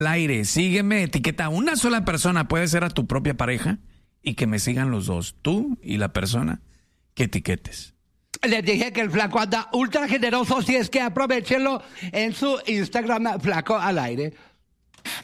Al aire, sígueme, etiqueta a una sola persona, puede ser a tu propia pareja, y que me sigan los dos, tú y la persona que etiquetes. Les dije que el flaco anda ultra generoso, si es que aprovechenlo en su Instagram, Flaco al Aire.